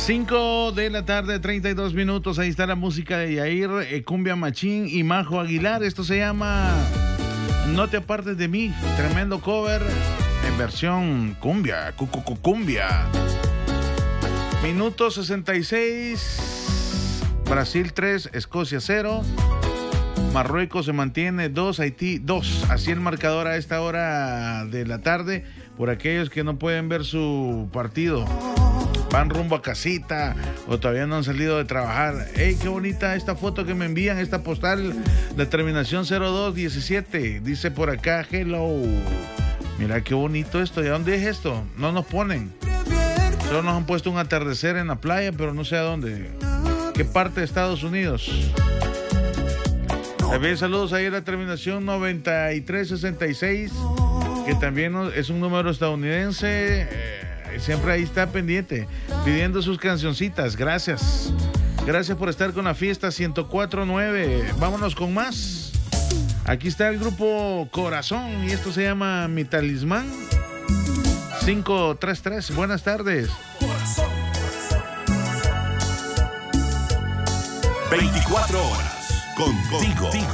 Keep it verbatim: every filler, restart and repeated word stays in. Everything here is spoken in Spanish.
cinco de la tarde, treinta y dos minutos. Ahí está la música de Yair, eh, Cumbia Machín y Majo Aguilar. Esto se llama No te apartes de mí. Tremendo cover en versión cumbia, cucucu cumbia. Minuto sesenta y seis. Brasil tres, Escocia cero. Marruecos se mantiene dos, Haití dos. Así el marcador a esta hora de la tarde. Por aquellos que no pueden ver su partido, van rumbo a casita o todavía no han salido de trabajar. ¡Ey, qué bonita esta foto que me envían! Esta postal de terminación cero dos diecisiete. Dice por acá, hello. Mira qué bonito esto. ¿De dónde es esto? No nos ponen. Solo nos han puesto un atardecer en la playa, pero no sé a dónde. ¿Qué parte de Estados Unidos? También saludos ahí a la terminación noventa y tres sesenta y seis, que también es un número estadounidense. Eh, siempre ahí está pendiente, pidiendo sus cancioncitas. Gracias. Gracias por estar con la fiesta ciento cuatro nueve. Vámonos con más. Aquí está el grupo Corazón y esto se llama Mi Talismán. cinco tres tres. Buenas tardes. Corazón. veinticuatro horas contigo. contigo.